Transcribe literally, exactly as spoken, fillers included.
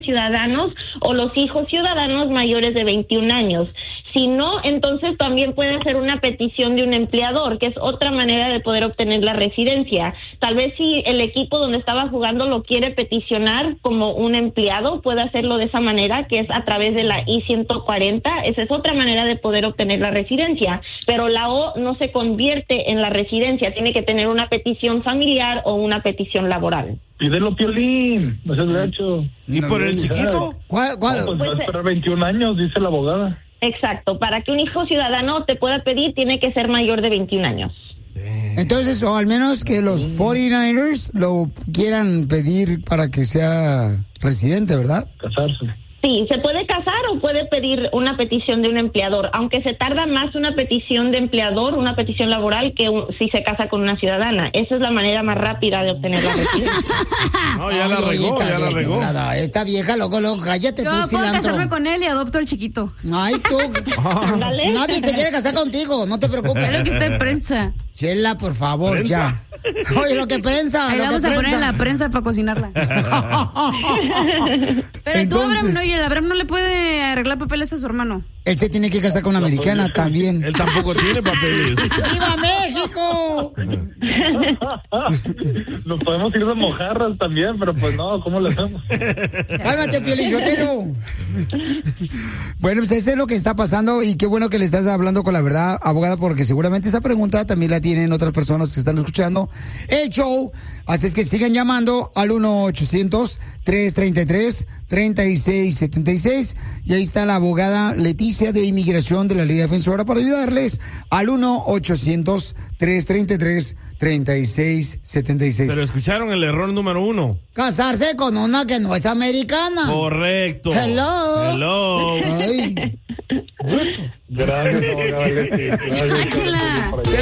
ciudadanos o los hijos ciudadanos mayores de veintiún años. Si no, entonces también puede hacer una petición de un empleador, que es otra manera de poder obtener la residencia. Tal vez si el equipo donde estaba jugando lo quiere peticionar como un empleado, puede hacerlo de esa manera, que es a través de la I ciento cuarenta. Esa es otra manera de poder obtener la residencia. Pero la O no se convierte en la residencia, tiene que tener una petición familiar o una petición laboral. Pídelo, Piolín, no seas gacho. ¿Y por el chiquito? ¿Cuál? cuál? No, pues, pues va a esperar veintiún años, dice la abogada. Exacto, para que un hijo ciudadano te pueda pedir, tiene que ser mayor de veintiún años. Entonces, o al menos que los cuarenta y nueve ers lo quieran pedir para que sea residente, ¿verdad? Casarse. Sí, se puede casar o puede pedir una petición de un empleador, aunque se tarda más una petición de empleador, una petición laboral, que un, si se casa con una ciudadana. Esa es la manera más rápida de obtener la residencia. No, ya la regó, ya la regó. Nada, esta vieja, loco, loco, cállate. Yo tú, puedo cilantro. casarme con él y adopto al chiquito. Ay, tú. Nadie se quiere casar contigo, no te preocupes. Es lo que está en prensa. Chela, por favor, ¿Prensa? ya. Oye, lo que prensa, Ahí lo vamos que a prensa. poner en la prensa para cocinarla. Pero Entonces, tú, Abraham, no, y el Abraham no le puede arreglar papeles a su hermano. Él se tiene que casar con una americana también. Él tampoco tiene papeles. ¡Viva México! Nos podemos ir de mojarras también, pero pues no, ¿cómo le hacemos? Cálmate, Piolichotelo. Bueno, pues eso es lo que está pasando y qué bueno que le estás hablando con la verdad, abogada, porque seguramente esa pregunta también la tienen otras personas que están escuchando el show. Así es que sigan llamando al uno ochocientos, tres treinta y tres, treinta y seis setenta y seis y ahí está la abogada Leticia de Inmigración de la Liga Defensora para ayudarles al uno ochocientos, tres treinta y tres, treinta y seis setenta y seis. Pero escucharon el error número uno. Casarse con una que no es americana. Correcto. Hello. Hello. Ay, bruto. Gracias, abogada Leti. Gracias. Ay, chela.